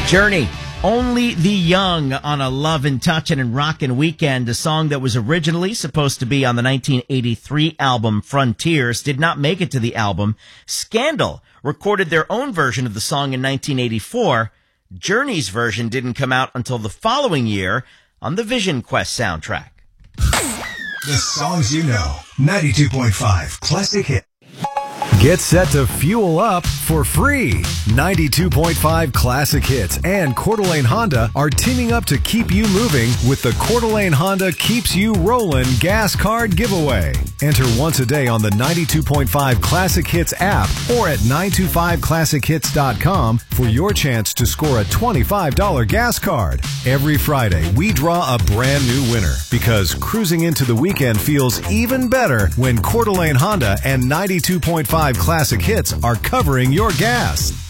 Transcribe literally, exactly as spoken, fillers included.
Journey, Only the Young on a Love and Touchin' and Rockin' Weekend, a song that was originally supposed to be on the nineteen eighty-three album Frontiers, did not make it to the album. Scandal recorded their own version of the song in nineteen eighty-four. Journey's version didn't come out until the following year on the Vision Quest soundtrack. The songs you know. ninety-two point five Classic Hit. Get set to fuel up for free. ninety-two point five Classic Hits and Coeur d'Alene Honda are teaming up to keep you moving with the Coeur d'Alene Honda Keeps You Rollin' gas card giveaway. Enter once a day on the ninety-two point five Classic Hits app or at nine two five classic hits dot com for your chance to score a twenty-five dollars gas card. Every Friday, we draw a brand new winner because cruising into the weekend feels even better when Coeur d'Alene Honda and ninety-two point five Classic Hits are covering your gas.